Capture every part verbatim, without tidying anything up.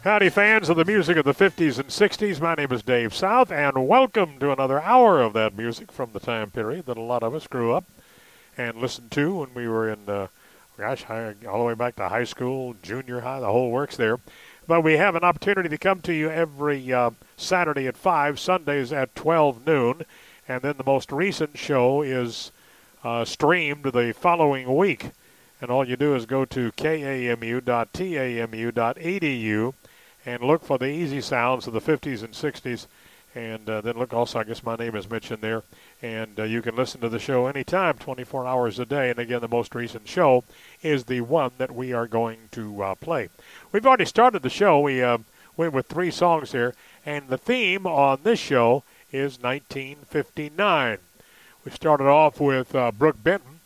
Howdy, fans of the music of the fifties and sixties. My name is Dave South, and welcome to another hour of that music from the time period that a lot of us grew up and listened to when we were in, uh, gosh, high, all the way back to high school, junior high, the whole works there. But we have an opportunity to come to you every uh, Saturday at five, Sundays at twelve noon, and then the most recent show is uh, streamed the following week. And all you do is go to K A M U dot T A M U dot E D U and look for the easy sounds of the fifties and sixties. And uh, then look also, I guess my name is mentioned there. And uh, you can listen to the show anytime, twenty-four hours a day. And again, the most recent show is the one that we are going to uh, play. We've already started the show. We uh, went with three songs here. And the theme on this show is nineteen fifty-nine. We started off with uh, Brook Benton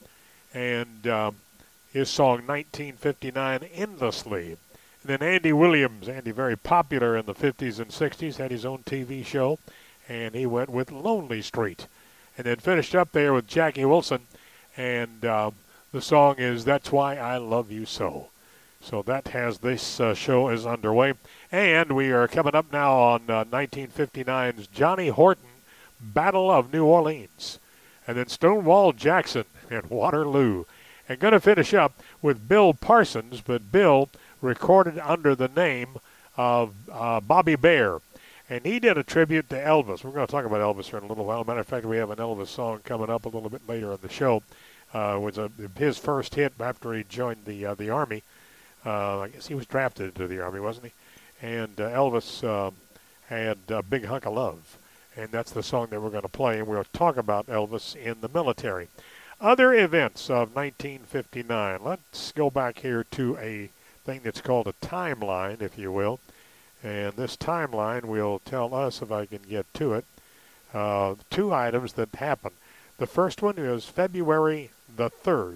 and uh, his song nineteen fifty-nine, Endlessly. And then Andy Williams, Andy very popular in the fifties and sixties, had his own T V show, and he went with Lonely Street. And then finished up there with Jackie Wilson, and uh, the song is That's Why I Love You So. So that has this uh, show is underway. And we are coming up now on uh, nineteen fifty-nine's Johnny Horton, Battle of New Orleans. And then Stonewall Jackson and Waterloo. And going to finish up with Bill Parsons, but Bill recorded under the name of uh, Bobby Bare. And he did a tribute to Elvis. We're going to talk about Elvis here in a little while. Matter of fact, we have an Elvis song coming up a little bit later in the show. Uh, it was a, his first hit after he joined the uh, the Army. Uh, I guess he was drafted into the Army, wasn't he? And uh, Elvis uh, had a Big Hunk of Love. And that's the song that we're going to play. And we'll talk about Elvis in the military. Other events of nineteen fifty-nine. Let's go back here to a thing that's called a timeline, if you will. And this timeline will tell us, if I can get to it, uh, two items that happened. The first one is February the third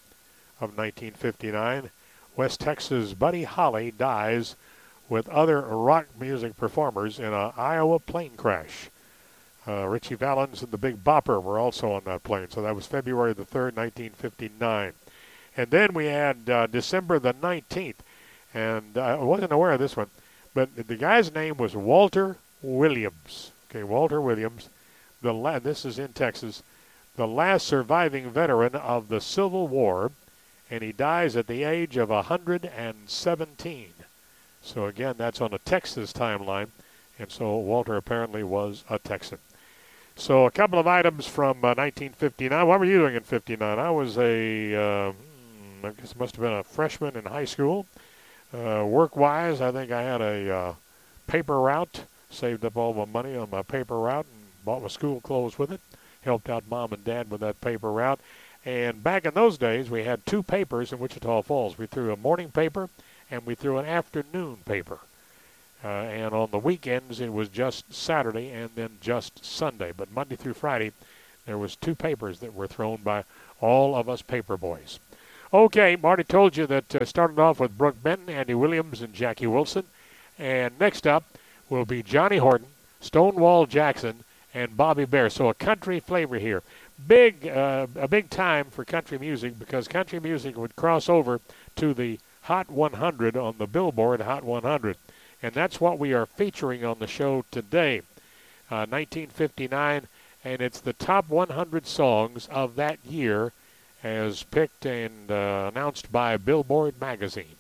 of nineteen fifty-nine. West Texas Buddy Holly dies with other rock music performers in an Iowa plane crash. Uh, Richie Valens and the Big Bopper were also on that plane. So that was February the third, nineteen fifty-nine. And then we had uh, December the nineteenth. And uh, I wasn't aware of this one. But the guy's name was Walter Williams. Okay, Walter Williams. The la- This is in Texas. The last surviving veteran of the Civil War. And he dies at the age of one hundred seventeen. So again, that's on a Texas timeline. And so Walter apparently was a Texan. So a couple of items from uh, nineteen fifty-nine. What were you doing in fifty-nine? I was a, uh, I guess it must have been a freshman in high school. Uh, work-wise, I think I had a uh, paper route. Saved up all my money on my paper route and bought my school clothes with it. Helped out Mom and Dad with that paper route. And back in those days, we had two papers in Wichita Falls. We threw a morning paper and we threw an afternoon paper. Uh, and on the weekends, it was just Saturday and then just Sunday. But Monday through Friday, there was two papers that were thrown by all of us paper boys. Okay, Marty told you that uh, started off with Brook Benton, Andy Williams, and Jackie Wilson. And next up will be Johnny Horton, Stonewall Jackson, and Bobby Bare. So a country flavor here. Big, uh, a big time for country music because country music would cross over to the Hot one hundred on the Billboard Hot one hundred. And that's what we are featuring on the show today, uh, nineteen fifty-nine, and it's the top one hundred songs of that year as picked and uh, announced by Billboard magazine.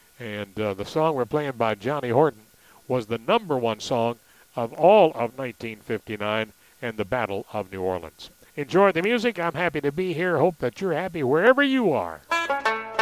And uh, the song we're playing by Johnny Horton was the number one song of all of nineteen fifty-nine and the Battle of New Orleans. Enjoy the music. I'm happy to be here. Hope that you're happy wherever you are.